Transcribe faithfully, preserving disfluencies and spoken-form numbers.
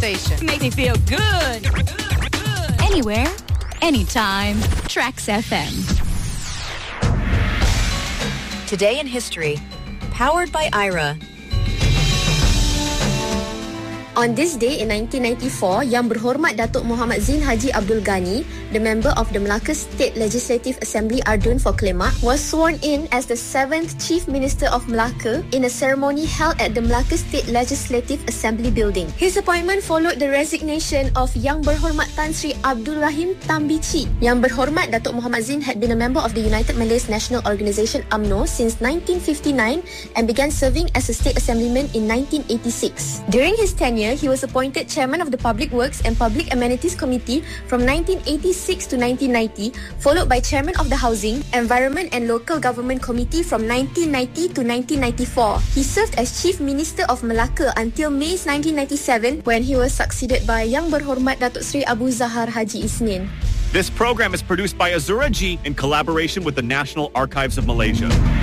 station. Makes me feel good. Anywhere, anytime. Trax F M. Today in History, powered by I R A. On this day in nineteen ninety-four, Yang Berhormat Datuk Muhammad Zain Haji Abdul Ghani, the member of the Melaka State Legislative Assembly Ardun for Kelement, was sworn in as the seventh Chief Minister of Melaka in a ceremony held at the Melaka State Legislative Assembly building. His appointment followed the resignation of Yang Berhormat Tan Sri Abdul Rahim Tambici. Yang Berhormat Datuk Muhammad Zain had been a member of the United Malays National Organisation U M N O since nineteen fifty-nine and began serving as a state assemblyman in nineteen eighty-six. During his tenure, he was appointed chairman of the Public Works and Public Amenities Committee from nineteen eighty-six to nineteen ninety, followed by chairman of the Housing, Environment and Local Government Committee from nineteen ninety to nineteen ninety-four. He served as Chief Minister of Melaka until May nineteen ninety-seven, when he was succeeded by Yang Berhormat Datuk Seri Abu Zahar Haji Isnin. This program is produced by Azura G in collaboration with the National Archives of Malaysia.